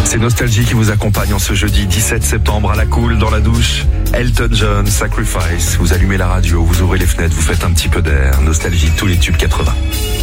C'est Nostalgie qui vous accompagne en ce jeudi 17 septembre à la cool, dans la douche. Elton John, Sacrifice. Vous allumez la radio, vous ouvrez les fenêtres, vous faites un petit peu d'air. Nostalgie, tous les tubes 80.